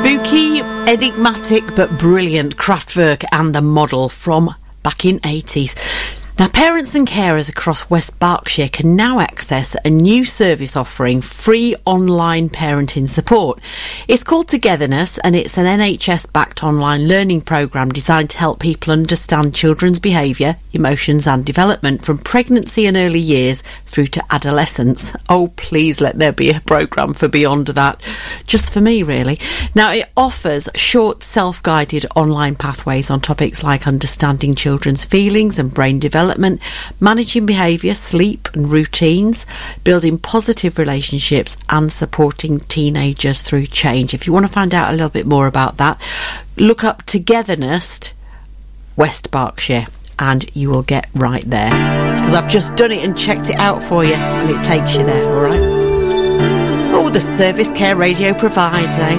Spooky, enigmatic but brilliant Kraftwerk and the Model from back in 80s. Now, parents and carers across West Berkshire can now access a new service offering free online parenting support. It's called Togetherness, and it's an NHS-backed online learning programme designed to help people understand children's behaviour, emotions and development from pregnancy and early years through to adolescence. Oh, please let there be a programme for beyond that. Just for me, really. Now, it offers short, self-guided online pathways on topics like understanding children's feelings and brain development, managing behaviour, sleep and routines, building positive relationships and supporting teenagers through change. If you want to find out a little bit more about that, look up Togetherness West Berkshire and you will get right there, because I've just done it and checked it out for you and it takes you there, alright? Oh, the service Care Radio provides, eh?